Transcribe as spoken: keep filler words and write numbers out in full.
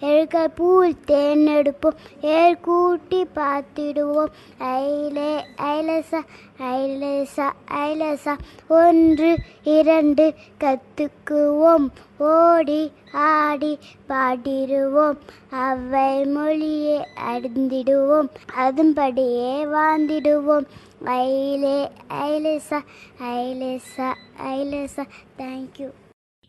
எழுக்க பூவில் தேர்ந்தெடுப்போம் ஏர் கூட்டி பார்த்திடுவோம் ஐலே ஐலசா ஐலேசா ஐலசா ஒன்று இரண்டு கற்றுக்குவோம் ஓடி ஆடி பாடிடுவோம் அவை மொழியை அறிந்திடுவோம் அதன்படியே வாழ்ந்திடுவோம் ஐலே ஐலேசா ஐலேசா ஐலேசா தேங்க்யூ.